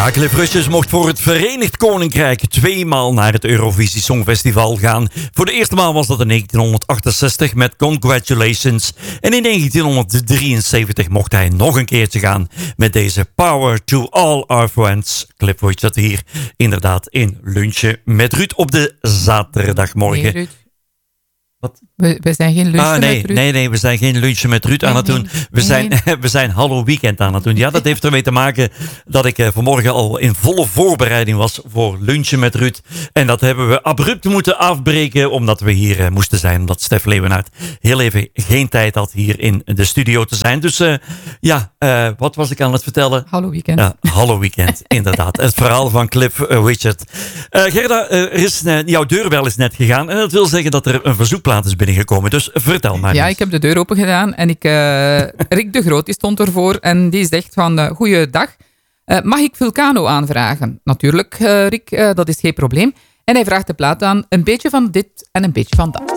Ja, Cliff Richard mocht voor het Verenigd Koninkrijk 2 maal naar het Eurovisie Songfestival gaan. Voor de eerste maal was dat in 1968 met Congratulations. En in 1973 mocht hij nog een keertje gaan met deze Power to All Our Friends. Cliff Richard hier inderdaad in Lunchen met Ruud op de zaterdagmorgen. Nee, Ruud. Wat? We zijn geen lunchen met Ruud. Nee, we zijn geen lunchen met Ruud aan het doen. We zijn Hallo Weekend aan het doen. Ja, dat heeft ermee te maken dat ik vanmorgen al in volle voorbereiding was voor lunchen met Ruud. En dat hebben we abrupt moeten afbreken omdat we hier moesten zijn. Omdat Stef Leeuwenaert heel even geen tijd had hier in de studio te zijn. Dus wat was ik aan het vertellen? Hallo Weekend. Ja, Hallo Weekend, inderdaad. Het verhaal van Cliff Richard. Gerda, jouw deurbel is net gegaan. En dat wil zeggen dat er een verzoekplaat is binnengekomen. Dus vertel maar. Ja, ik heb de deur open gedaan en Rick de Groot die stond ervoor en die zegt van goeiedag, mag ik Vulcano aanvragen? Natuurlijk, Rick, dat is geen probleem. En hij vraagt de plaat aan, een beetje van dit en een beetje van dat.